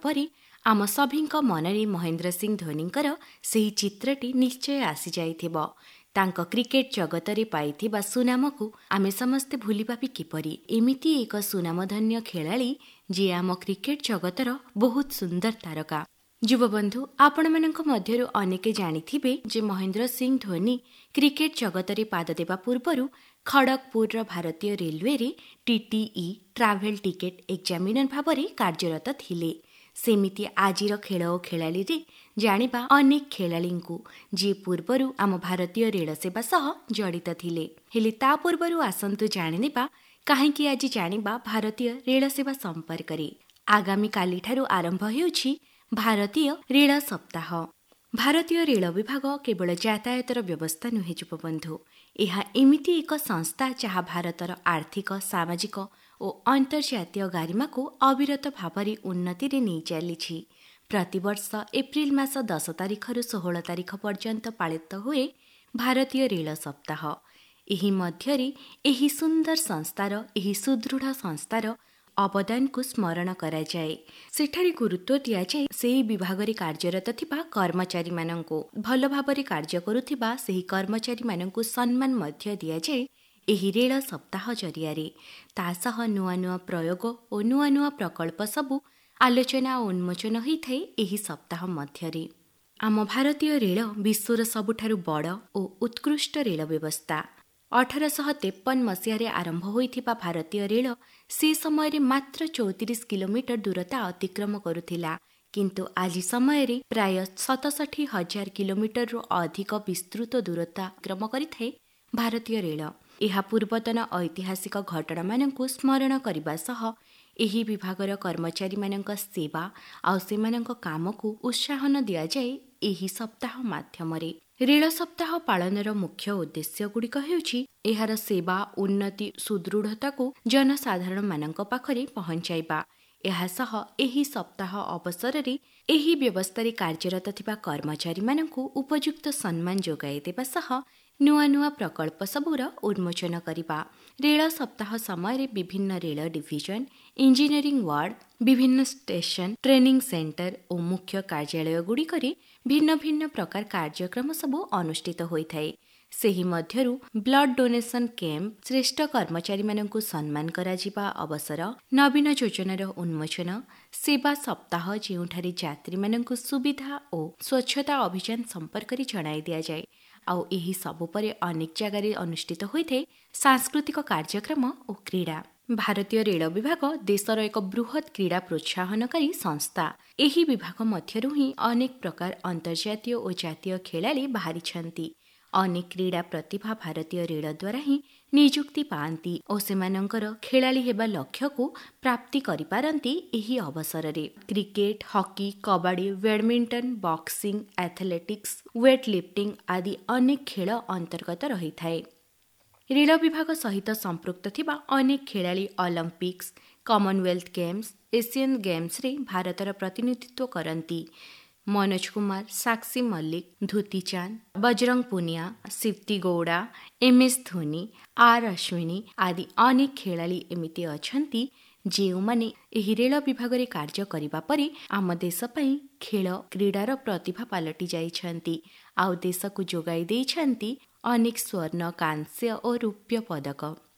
ପରେ ଆମ ସଭିଙ୍କ ମନରେ ମହେନ୍ଦ୍ର ସିଂ ଧୋନିଙ୍କର ସେହି ଚିତ୍ରଟି ନିଶ୍ଚୟ ଆସିଯାଇଥିବ। ତାଙ୍କ କ୍ରିକେଟ ଜଗତରେ ପାଇଥିବା ସୁନାମକୁ ଆମେ ସମସ୍ତେ ଭୁଲିବା ବି କିପରି? ଏମିତି ଏକ ସୁନାମଧନ୍ୟ ଖେଳାଳି ଯିଏ ଆମ କ୍ରିକେଟ ଜଗତର ବହୁତ ସୁନ୍ଦର ତାରକା। ଯୁବବନ୍ଧୁ, ଆପଣମାନଙ୍କ ମଧ୍ୟରୁ ଅନେକେ ଜାଣିଥିବେ ଯେ ମହେନ୍ଦ୍ର ସିଂ ଧୋନି କ୍ରିକେଟ ଜଗତରେ ପାଦ ଦେବା ପୂର୍ବରୁ ଖଡ଼ଗପୁରର ଭାରତୀୟ ରେଲୱେରେ TTE ଟ୍ରାଭେଲ ଟିକେଟ ଏକ୍ଜାମିନର ଭାବରେ କାର୍ଯ୍ୟରତ ଥିଲେ। ସେମିତି ଆଜିର ଖେଳ ଓ ଖେଳାଳିରେ ଜାଣିବା ଅନେକ ଖେଳାଳିଙ୍କୁ ଯିଏ ପୂର୍ବରୁ ଆମ ଭାରତୀୟ ରେଳ ସେବା ସହ ଜଡ଼ିତ ଥିଲେ। ହେଲେ ତା ପୂର୍ବରୁ ଆସନ୍ତୁ ଜାଣିନେବା କାହିଁକି ଆଜି ଜାଣିବା ଭାରତୀୟ ରେଳ ସେବା ସମ୍ପର୍କରେ। ଆଗାମୀକାଲିଠାରୁ ଆରମ୍ଭ ହେଉଛି ଭାରତୀୟ ରେଳ ସପ୍ତାହ। ଭାରତୀୟ ରେଳ ବିଭାଗ କେବଳ ଯାତାୟାତର ବ୍ୟବସ୍ଥା ନୁହେଁ ଯୁବବନ୍ଧୁ, ଏହା ଏମିତି ଏକ ସଂସ୍ଥା ଯାହା ଭାରତର ଆର୍ଥିକ, ସାମାଜିକ ଓ ଅନ୍ତର୍ଜାତୀୟ ଗାରିମାକୁ ଅବିରତ ଭାବରେ ଉନ୍ନତିରେ ନେଇ ଚାଲିଛି। ପ୍ରତିବର୍ଷ ଏପ୍ରିଲ ମାସ 10 ତାରିଖରୁ 16 ତାରିଖ ପର୍ଯ୍ୟନ୍ତ ପାଳିତ ହୁଏ ଭାରତୀୟ ରେଳ ସପ୍ତାହ। ଏହି ମଧ୍ୟରେ ଏହି ସୁନ୍ଦର ସଂସ୍ଥାର, ଏହି ସୁଦୃଢ଼ ସଂସ୍ଥାର ଅବଦାନକୁ ସ୍ମରଣ କରାଯାଏ। ସେଠାରେ ଗୁରୁତ୍ୱ ଦିଆଯାଏ ସେହି ବିଭାଗରେ କାର୍ଯ୍ୟରତ ଥିବା କର୍ମଚାରୀମାନଙ୍କୁ। ଭଲ ଭାବରେ କାର୍ଯ୍ୟ କରୁଥିବା ସେହି କର୍ମଚାରୀମାନଙ୍କୁ ସମ୍ମାନ ମଧ୍ୟ ଦିଆଯାଏ ଏହି ରେଳ ସପ୍ତାହ ଜରିଆରେ। ତା ସହ ନୂଆ ନୂଆ ପ୍ରୟୋଗ ଓ ନୂଆ ନୂଆ ପ୍ରକଳ୍ପ ସବୁ ଆଲୋଚନା ଓ ଉନ୍ମୋଚନ ହୋଇଥାଏ ଏହି ସପ୍ତାହ ମଧ୍ୟରେ। ଆମ ଭାରତୀୟ ରେଳ ବିଶ୍ୱର ସବୁଠାରୁ ବଡ଼ ଓ ଉତ୍କୃଷ୍ଟ ରେଳ ବ୍ୟବସ୍ଥା। 1853 ମସିହାରେ ଆରମ୍ଭ ହୋଇଥିବା ଭାରତୀୟ ରେଳ ସେ ସମୟରେ ମାତ୍ର 34 କିଲୋମିଟର ଦୂରତା ଅତିକ୍ରମ କରୁଥିଲା, କିନ୍ତୁ ଆଜି ସମୟରେ ପ୍ରାୟ 67,000 କିଲୋମିଟରରୁ ଅଧିକ ବିସ୍ତୃତ ଦୂରତା ଅତିକ୍ରମ କରିଥାଏ ଭାରତୀୟ ରେଳ। ଏହା ପୂର୍ବତନ ଐତିହାସିକ ଘଟଣାମାନଙ୍କୁ ସ୍ମରଣ କରିବା ସହ ଏହି ବିଭାଗର କର୍ମଚାରୀମାନଙ୍କ ସେବା ଆଉ ସେମାନଙ୍କ କାମକୁ ଉତ୍ସାହନ ଦିଆଯାଏ ଏହି ସପ୍ତାହ ମାଧ୍ୟମରେ। ରେଳ ସପ୍ତାହ ପାଳନର ମୁଖ୍ୟ ଉଦ୍ଦେଶ୍ୟଗୁଡ଼ିକ ହେଉଛି ଏହାର ସେବା, ଉନ୍ନତି, ସୁଦୃଢ଼ତାକୁ ଜନସାଧାରଣମାନଙ୍କ ପାଖରେ ପହଞ୍ଚାଇବା। ଏହା ସହ ଏହି ସପ୍ତାହ ଅବସରରେ ଏହି ବ୍ୟବସ୍ଥାରେ କାର୍ଯ୍ୟରତ ଥିବା କର୍ମଚାରୀମାନଙ୍କୁ ଉପଯୁକ୍ତ ସମ୍ମାନ ଯୋଗାଇ ଦେବା ସହ ନୂଆ ନୂଆ ପ୍ରକଳ୍ପ ସବୁର ଉନ୍ମୋଚନ କରିବା। ରେଳ ସପ୍ତାହ ସମୟରେ ବିଭିନ୍ନ ରେଳ ଡିଭିଜନ, ଇଞ୍ଜିନିୟରିଂ ୱାର୍ଡ, ବିଭିନ୍ନ ଷ୍ଟେସନ, ଟ୍ରେନିଂ ସେଣ୍ଟର ଓ ମୁଖ୍ୟ କାର୍ଯ୍ୟାଳୟଗୁଡ଼ିକରେ ଭିନ୍ନ ଭିନ୍ନ ପ୍ରକାର କାର୍ଯ୍ୟକ୍ରମ ସବୁ ଅନୁଷ୍ଠିତ ହୋଇଥାଏ। ସେହି ମଧ୍ୟରୁ ବ୍ଲଡ ଡୋନେସନ କ୍ୟାମ୍ପ, ଶ୍ରେଷ୍ଠ କର୍ମଚାରୀମାନଙ୍କୁ ସମ୍ମାନ କରାଯିବା ଅବସର, ନବୀନ ଯୋଜନାର ଉନ୍ମୋଚନ, ସେବା ସପ୍ତାହ ଯେଉଁଠାରେ ଯାତ୍ରୀମାନଙ୍କୁ ସୁବିଧା ଓ ସ୍ୱଚ୍ଛତା ଅଭିଯାନ ସମ୍ପର୍କରେ ଜଣାଇ ଦିଆଯାଏ। ଆଉ ଏହି ସବୁ ପରେ ଅନେକ ଜାଗାରେ ଅନୁଷ୍ଠିତ ହୋଇଥାଏ ସାଂସ୍କୃତିକ କାର୍ଯ୍ୟକ୍ରମ ଓ କ୍ରୀଡ଼ା। ଭାରତୀୟ ରେଳ ବିଭାଗ ଦେଶର ଏକ ବୃହତ୍ କ୍ରୀଡ଼ା ପ୍ରୋତ୍ସାହନକାରୀ ସଂସ୍ଥା। ଏହି ବିଭାଗ ମଧ୍ୟରୁ ହିଁ ଅନେକ ପ୍ରକାର ଅନ୍ତର୍ଜାତୀୟ ଓ ଜାତୀୟ ଖେଳାଳି ବାହାରିଛନ୍ତି। ଅନେକ କ୍ରୀଡ଼ା ପ୍ରତିଭା ଭାରତୀୟ ରେଳ ଦ୍ୱାରା ହିଁ ନିଯୁକ୍ତି ପାଆନ୍ତି ଓ ସେମାନଙ୍କର ଖେଳାଳି ହେବା ଲକ୍ଷ୍ୟକୁ ପ୍ରାପ୍ତି କରିପାରନ୍ତି ଏହି ଅବସରରେ। Cricket, hockey, kabaddi, badminton, boxing, athletics, wait lifting ଆଦି ଅନେକ ଖେଳ ଅନ୍ତର୍ଗତ ରହିଥାଏ। ରେଳ ବିଭାଗ ସହିତ ସମ୍ପୃକ୍ତ ଥିବା ଅନେକ ଖେଳାଳି ଅଲିମ୍ପିକ୍ସ, କମନୱେଲ୍ଥ ଗେମ୍ସ, ଏସିଆନ୍ ଗେମ୍ସରେ ଭାରତର ପ୍ରତିନିଧିତ୍ୱ କରନ୍ତି। ମନୋଜ କୁମାର, ସାକ୍ଷୀ ମଲ୍ଲିକ, ଧୁତି ଚାନ୍ଦ, ବଜରଙ୍ଗ ପୁନିଆ, ସିପ୍ତି ଗୌଡ଼ା, MS ଧୋନି, R ଅଶ୍ୱିନୀ ଆଦି ଅନେକ ଖେଳାଳି ଏମିତି ଅଛନ୍ତି ଯେଉଁମାନେ ଏହି ରେଳ ବିଭାଗରେ କାର୍ଯ୍ୟ କରିବା ପରେ ଆମ ଦେଶ ପାଇଁ ଖେଳ କ୍ରୀଡ଼ାର ପ୍ରତିଭା ପାଲଟି ଯାଇଛନ୍ତି ଆଉ ଦେଶକୁ ଯୋଗାଇ ଦେଇଛନ୍ତି ଅନେକ ସ୍ୱର୍ଣ୍ଣ, କାଂସ୍ୟ ଓ ରୌପ୍ୟ ପଦକ।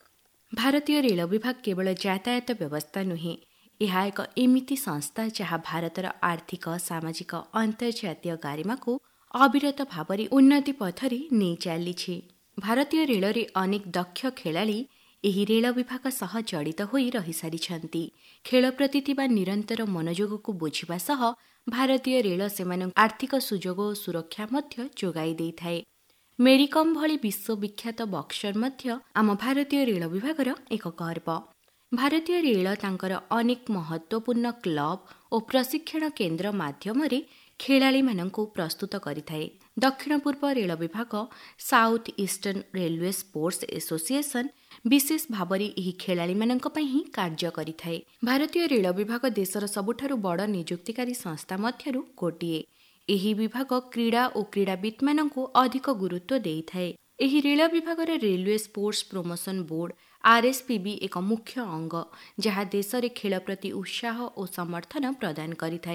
ଭାରତୀୟ ରେଳ ବିଭାଗ କେବଳ ଯାତାୟାତ ବ୍ୟବସ୍ଥା ନୁହେଁ, ଏହା ଏକ ଏମିତି ସଂସ୍ଥା ଯାହା ଭାରତର ଆର୍ଥିକ, ସାମାଜିକ, ଅନ୍ତର୍ଜାତୀୟ ଗାରିମାକୁ ଅବିରତ ଭାବରେ ଉନ୍ନତି ପଥରେ ନେଇ ଚାଲିଛି। ଭାରତୀୟ ରେଳରେ ଅନେକ ଦକ୍ଷ ଖେଳାଳି ଏହି ରେଳ ବିଭାଗ ସହ ଜଡ଼ିତ ହୋଇ ରହିସାରିଛନ୍ତି। ଖେଳ ପ୍ରତି ଥିବା ନିରନ୍ତର ମନୋଯୋଗକୁ ବୁଝିବା ସହ ଭାରତୀୟ ରେଳ ସେମାନଙ୍କୁ ଆର୍ଥିକ ସୁଯୋଗ ଓ ସୁରକ୍ଷା ମଧ୍ୟ ଯୋଗାଇ ଦେଇଥାଏ। ମେରିକମ୍ ଭଳି ବିଶ୍ୱବିଖ୍ୟାତ ବକ୍ସର ମଧ୍ୟ ଆମ ଭାରତୀୟ ରେଳ ବିଭାଗର ଏକ ଗର୍ବ। ଭାରତୀୟ ରେଳ ତାଙ୍କର ଅନେକ ମହତ୍ୱପୂର୍ଣ୍ଣ କ୍ଲବ ଓ ପ୍ରଶିକ୍ଷଣ କେନ୍ଦ୍ର ମାଧ୍ୟମରେ ଖେଳାଳିମାନଙ୍କୁ ପ୍ରସ୍ତୁତ କରିଥାଏ। ଦକ୍ଷିଣ ପୂର୍ବ ରେଳ ବିଭାଗ south eastern railway sports association ବିଶେଷ ଭାବରେ ଏହି ଖେଳାଳିମାନଙ୍କ ପାଇଁ ହିଁ କାର୍ଯ୍ୟ କରିଥାଏ। ଭାରତୀୟ ରେଳ ବିଭାଗ ଦେଶର ସବୁଠାରୁ ବଡ଼ ନିଯୁକ୍ତିକାରୀ ସଂସ୍ଥା ମଧ୍ୟରୁ ଗୋଟିଏ। ଏହି ବିଭାଗ କ୍ରୀଡ଼ା ଓ କ୍ରୀଡ଼ାବିତ୍ମାନଙ୍କୁ ଅଧିକ ଗୁରୁତ୍ୱ ଦେଇଥାଏ। ଏହି ରେଳ ବିଭାଗର railway sports promotion board RSPB ଏକ ମୁଖ୍ୟ ଅଙ୍ଗ ଯାହା ଦେଶରେ ଖେଳ ପ୍ରତି ଉତ୍ସାହ ଓ ସମର୍ଥନ ପ୍ରଦାନ କରିଥାଏ।